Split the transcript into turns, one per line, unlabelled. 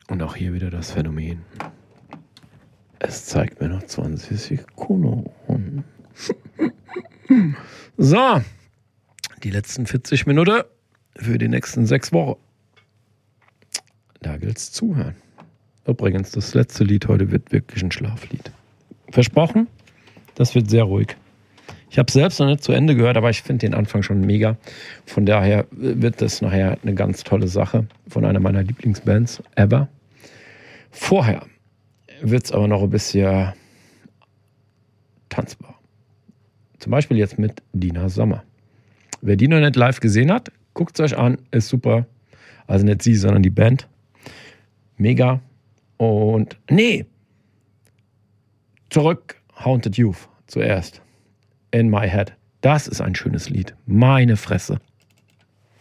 Und auch hier wieder das Phänomen. Es zeigt mir noch 20 Sekunden. So, die letzten 40 Minuten für die nächsten 6 Wochen. Da gilt's zuhören. Übrigens, das letzte Lied heute wird wirklich ein Schlaflied. Versprochen, das wird sehr ruhig. Ich habe es selbst noch nicht zu Ende gehört, aber ich finde den Anfang schon mega. Von daher wird das nachher eine ganz tolle Sache von einer meiner Lieblingsbands ever. Vorher wird es aber noch ein bisschen tanzbar. Zum Beispiel jetzt mit Dina Sommer. Wer die noch nicht live gesehen hat, guckt es euch an, ist super. Also nicht sie, sondern die Band. Mega. Und zurück Haunted Youth zuerst. In My Head. Das ist ein schönes Lied. Meine Fresse.